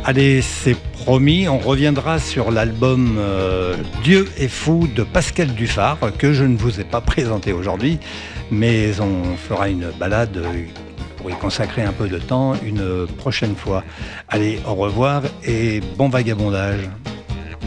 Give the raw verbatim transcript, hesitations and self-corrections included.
Allez, c'est promis, on reviendra sur l'album euh, Dieu est fou de Pascal Dufart, que je ne vous ai pas présenté aujourd'hui, mais on fera une balade pour y consacrer un peu de temps une prochaine fois. Allez, au revoir et bon vagabondage.